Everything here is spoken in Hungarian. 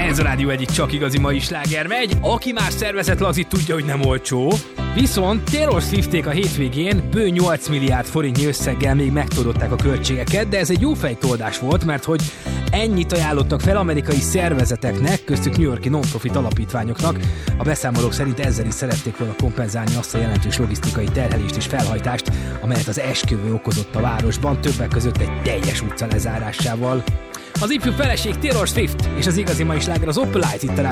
Ez a rádió egyik csak igazi mai sláger megy. Aki más szervezet lazít, tudja, hogy nem olcsó. Viszont Taylor Swifték a hétvégén bő 8 milliárd forintnyi összeggel még megtudották a költségeket, de ez egy jó fejtoldás volt, mert hogy ennyit ajánlottak fel amerikai szervezeteknek, köztük New York-i non-profit alapítványoknak. A beszámolók szerint ezzel is szerették volna kompenzálni azt a jelentős logisztikai terhelést és felhajtást, amelyet az esküvő okozott a városban, többek között egy teljes utca lezárásával. Az ifjú feleség Taylor Swift és az igazi mai sláger az Opalize itt a